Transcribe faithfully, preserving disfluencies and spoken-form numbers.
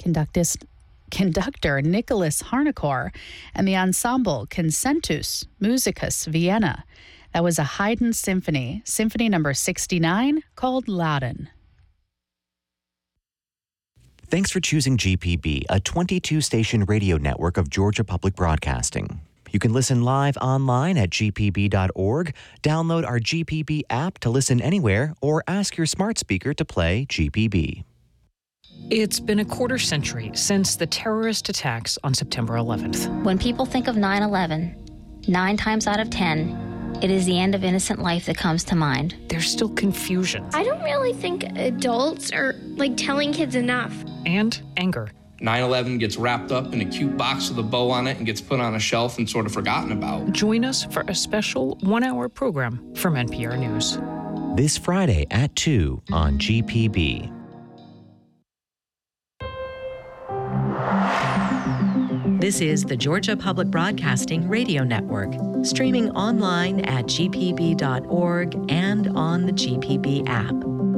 Conductist, conductor Nicholas Harnoncourt, and the ensemble Concentus Musicus Vienna. That was a Haydn symphony, Symphony number sixty-nine, called Loudon. Thanks for choosing G P B, a twenty-two station radio network of Georgia Public Broadcasting. You can listen live online at g p b dot org, download our G P B app to listen anywhere, or ask your smart speaker to play G P B. It's been a quarter century since the terrorist attacks on September eleventh. When people think of nine eleven, nine times out of ten, it is the end of innocent life that comes to mind. There's still confusion. I don't really think adults are, like, telling kids enough. And anger. nine eleven gets wrapped up in a cute box with a bow on it and gets put on a shelf and sort of forgotten about. Join us for a special one-hour program from N P R News. This Friday at two on G P B. This is the Georgia Public Broadcasting Radio Network, streaming online at g p b dot org and on the G P B app.